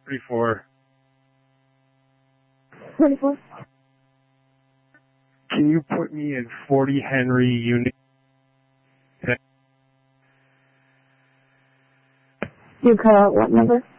34. 24. Can you put me in 40 Henry unit? You cut out what number?